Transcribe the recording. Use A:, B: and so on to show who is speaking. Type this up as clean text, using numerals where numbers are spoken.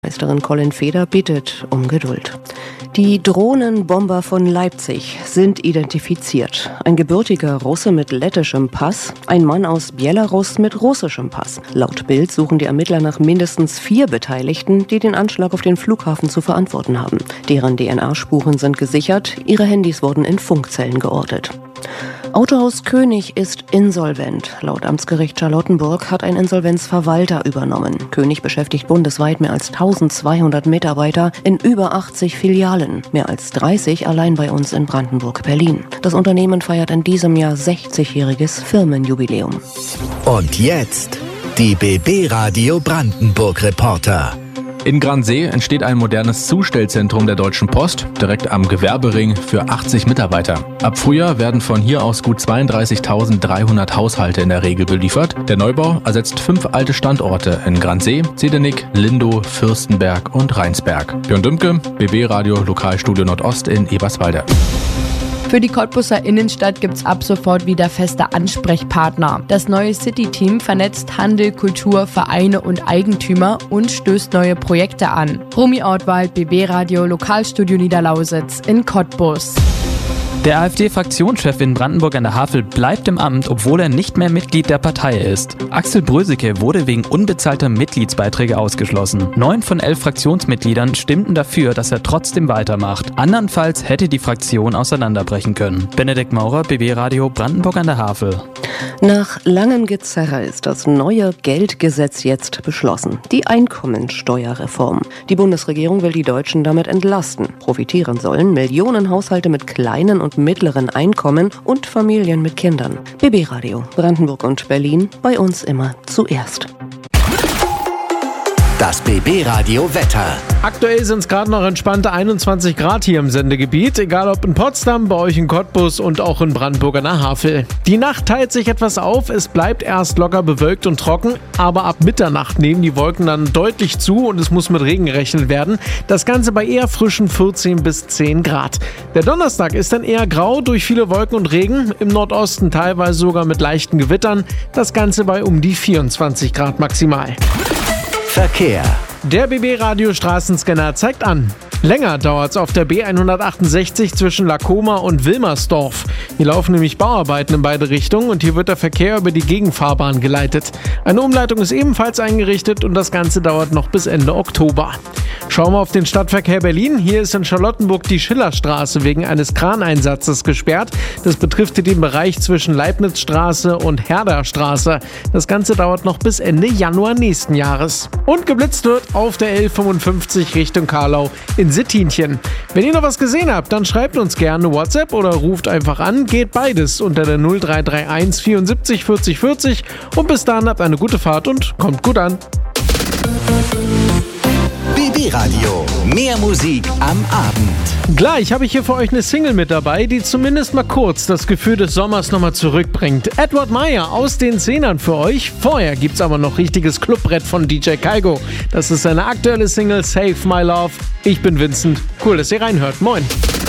A: Meisterin Colin Feder bittet um Geduld. Die Drohnenbomber von Leipzig sind identifiziert. Ein gebürtiger Russe mit lettischem Pass, ein Mann aus Belarus mit russischem Pass. Laut Bild suchen die Ermittler nach mindestens 4 Beteiligten, die den Anschlag auf den Flughafen zu verantworten haben. Deren DNA-Spuren sind gesichert, ihre Handys wurden in Funkzellen geortet. Autohaus König ist insolvent. Laut Amtsgericht Charlottenburg hat ein Insolvenzverwalter übernommen. König beschäftigt bundesweit mehr als 1200 Mitarbeiter in über 80 Filialen. Mehr als 30 allein bei uns in Brandenburg-Berlin. Das Unternehmen feiert in diesem Jahr 60-jähriges Firmenjubiläum.
B: Und jetzt die BB Radio Brandenburg Reporter.
C: In Gransee entsteht ein modernes Zustellzentrum der Deutschen Post, direkt am Gewerbering für 80 Mitarbeiter. Ab Frühjahr werden von hier aus gut 32.300 Haushalte in der Regel beliefert. Der Neubau ersetzt 5 alte Standorte in Gransee, Zedenik, Lindow, Fürstenberg und Rheinsberg. Björn Dümke, BB Radio Lokalstudio Nordost in Eberswalde.
D: Für die Cottbuser Innenstadt gibt's ab sofort wieder feste Ansprechpartner. Das neue City-Team vernetzt Handel, Kultur, Vereine und Eigentümer und stößt neue Projekte an. Romy Ortwald, BB Radio Lokalstudio Niederlausitz in Cottbus.
E: Der AfD-Fraktionschef in Brandenburg an der Havel bleibt im Amt, obwohl er nicht mehr Mitglied der Partei ist. Axel Bröseke wurde wegen unbezahlter Mitgliedsbeiträge ausgeschlossen. 9 von 11 Fraktionsmitgliedern stimmten dafür, dass er trotzdem weitermacht. Andernfalls hätte die Fraktion auseinanderbrechen können. Benedikt Maurer, BB Radio Brandenburg an der Havel.
A: Nach langem Gezerre ist das neue Geldgesetz jetzt beschlossen. Die Einkommensteuerreform. Die Bundesregierung will die Deutschen damit entlasten. Profitieren sollen Millionen Haushalte mit kleinen und mittleren Einkommen und Familien mit Kindern. BB Radio Brandenburg und Berlin, bei uns immer zuerst.
B: Das BB Radio Wetter.
F: Aktuell sind es gerade noch entspannte 21 Grad hier im Sendegebiet, egal ob in Potsdam, bei euch in Cottbus und auch in Brandenburg an der Havel. Die Nacht teilt sich etwas auf, es bleibt erst locker bewölkt und trocken, aber ab Mitternacht nehmen die Wolken dann deutlich zu und es muss mit Regen gerechnet werden. Das Ganze bei eher frischen 14 bis 10 Grad. Der Donnerstag ist dann eher grau durch viele Wolken und Regen, im Nordosten teilweise sogar mit leichten Gewittern. Das Ganze bei um die 24 Grad maximal.
B: Verkehr.
F: Der BB-Radio-Straßenscanner zeigt an. Länger dauert es auf der B168 zwischen Lacoma und Wilmersdorf. Hier laufen nämlich Bauarbeiten in beide Richtungen und hier wird der Verkehr über die Gegenfahrbahn geleitet. Eine Umleitung ist ebenfalls eingerichtet und das Ganze dauert noch bis Ende Oktober. Schauen wir auf den Stadtverkehr Berlin. Hier ist in Charlottenburg die Schillerstraße wegen eines Kraneinsatzes gesperrt. Das betrifft den Bereich zwischen Leibnizstraße und Herderstraße. Das Ganze dauert noch bis Ende Januar nächsten Jahres. Und geblitzt wird auf der L55 Richtung Karlau in Sittinchen. Wenn ihr noch was gesehen habt, dann schreibt uns gerne WhatsApp oder ruft einfach an. Geht beides unter der 0331 74 40 40 und bis dahin habt eine gute Fahrt und kommt gut an.
B: BB Radio. Mehr Musik am Abend.
F: Gleich habe ich hier für euch eine Single mit dabei, die zumindest mal kurz das Gefühl des Sommers nochmal zurückbringt. Edward Meyer aus den 10ern für euch. Vorher gibt's aber noch richtiges Clubbrett von DJ Kaigo. Das ist seine aktuelle Single Save My Love. Ich bin Vincent. Cool, dass ihr reinhört. Moin.